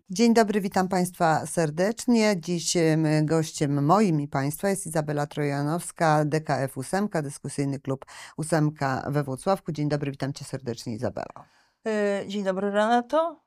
Dzień dobry, witam Państwa serdecznie. Dziś gościem moim i Państwa jest Izabela Trojanowska, DKF Ósemka, Dyskusyjny Klub Ósemka we Włocławku. Dzień dobry, witam Cię serdecznie, Izabelo. Dzień dobry, Renato.